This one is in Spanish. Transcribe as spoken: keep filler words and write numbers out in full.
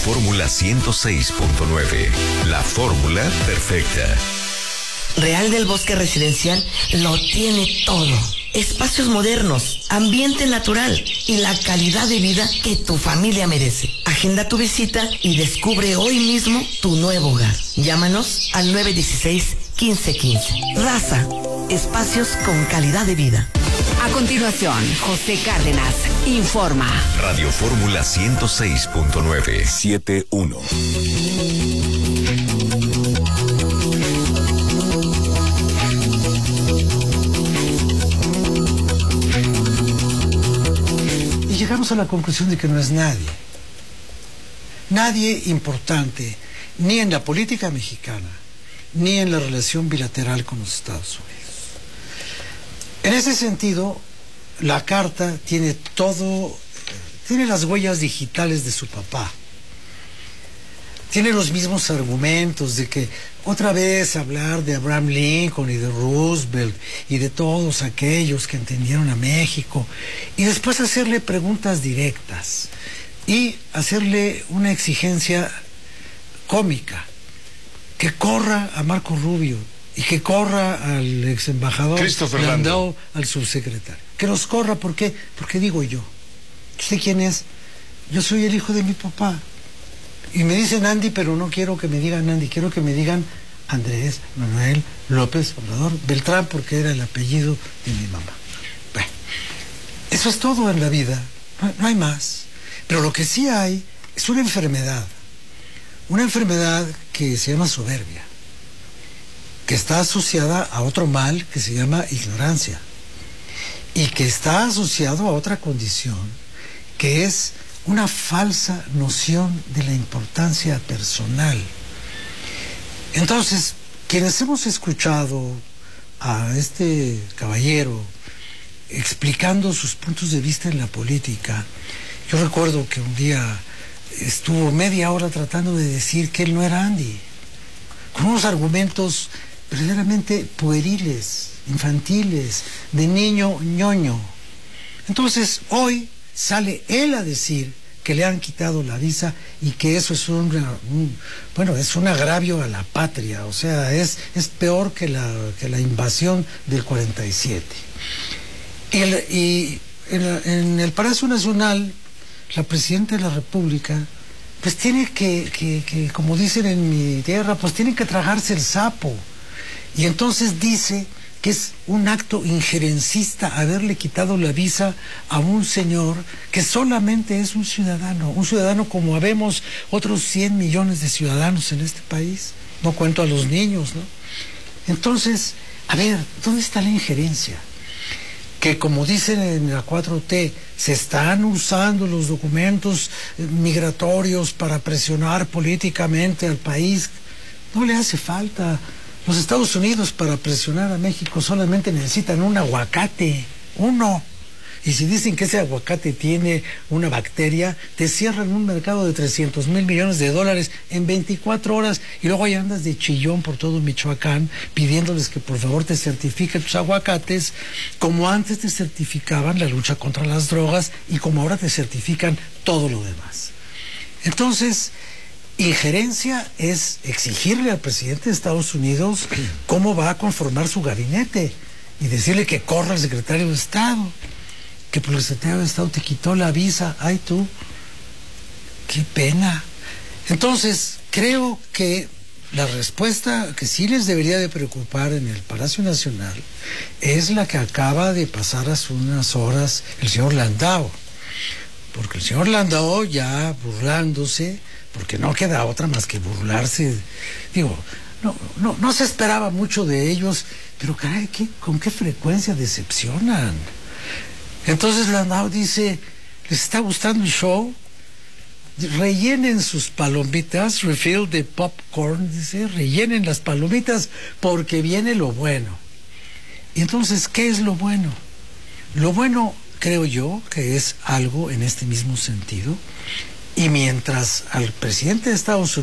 Fórmula ciento seis punto nueve. La fórmula perfecta. Real del Bosque Residencial lo tiene todo. Espacios modernos, ambiente natural y la calidad de vida que tu familia merece. Agenda tu visita y descubre hoy mismo tu nuevo hogar. Llámanos al nueve uno seis, uno cinco uno cinco. Raza, espacios con calidad de vida. A continuación, José Cárdenas informa. Radio Fórmula ciento seis punto nueve. siete uno. Y llegamos a la conclusión de que no es nadie. Nadie importante, ni en la política mexicana, ni en la relación bilateral con los Estados Unidos. En ese sentido, la carta tiene todo, tiene las huellas digitales de su papá. Tiene los mismos argumentos de que otra vez hablar de Abraham Lincoln y de Roosevelt y de todos aquellos que entendieron a México y después hacerle preguntas directas y hacerle una exigencia cómica, que corra a Marco Rubio y que corra al ex embajador Landau, al subsecretario. Que los corra, ¿por qué? Porque digo yo. ¿Usted quién es? Yo soy el hijo de mi papá. Y me dicen Andy, pero no quiero que me digan Andy, quiero que me digan Andrés Manuel López Obrador Beltrán, porque era el apellido de mi mamá. Bueno, eso es todo en la vida, no, no hay más. Pero lo que sí hay es una enfermedad, una enfermedad que se llama soberbia, que está asociada a otro mal que se llama ignorancia, y que está asociado a otra condición, que es una falsa noción de la importancia personal. Entonces, quienes hemos escuchado a este caballero explicando sus puntos de vista en la política, yo recuerdo que un día estuvo media hora tratando de decir que él no era Andy, con unos argumentos verdaderamente pueriles, infantiles, de niño ñoño. Entonces, hoy sale él a decir que le han quitado la visa y que eso es un, un bueno, es un agravio a la patria, o sea, es, es peor que la, que la invasión del cuarenta y siete. Y, el, y en, la, en el Palacio Nacional, la Presidenta de la República, pues tiene que, que, que, como dicen en mi tierra, pues tiene que tragarse el sapo. Y entonces dice que es un acto injerencista haberle quitado la visa a un señor que solamente es un ciudadano, un ciudadano como habemos otros cien millones de ciudadanos en este país, no cuento a los niños, ¿no? Entonces, a ver, ¿dónde está la injerencia? Que como dicen en la cuatro T, se están usando los documentos migratorios para presionar políticamente al país. No le hace falta. Los Estados Unidos para presionar a México solamente necesitan un aguacate, uno. Y si dicen que ese aguacate tiene una bacteria, te cierran un mercado de trescientos mil millones de dólares en veinticuatro horas y luego ahí andas de chillón por todo Michoacán pidiéndoles que por favor te certifiquen tus aguacates como antes te certificaban la lucha contra las drogas y como ahora te certifican todo lo demás. Entonces, injerencia es exigirle al presidente de Estados Unidos cómo va a conformar su gabinete y decirle que corra al secretario de Estado, que por el secretario de Estado te quitó la visa. Ay, tú, qué pena. Entonces, creo que la respuesta que sí les debería de preocupar en el Palacio Nacional es la que acaba de pasar hace unas horas el señor Landau, porque el señor Landau ya burlándose, porque no queda otra más que burlarse, digo, no, no, no se esperaba mucho de ellos, pero caray, ¿qué, ¿con qué frecuencia decepcionan? Entonces Landau dice, ¿les está gustando el show? Rellenen sus palomitas, refill the popcorn, dice, rellenen las palomitas porque viene lo bueno. Y entonces, ¿qué es lo bueno? Lo bueno, creo yo, que es algo en este mismo sentido. Y mientras al presidente de Estados Unidos